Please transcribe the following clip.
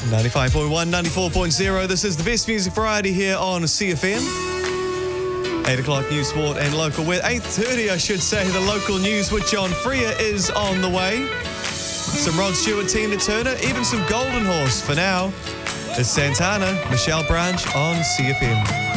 95.1, 94.0. This is the best music variety here on CFM. 8 o'clock news, sport and local. With 8:30, I should say, the local news with John Freer is on the way. Some Rod Stewart, Tina Turner, even some Golden Horse. For now, it's Santana, Michelle Branch on CFM.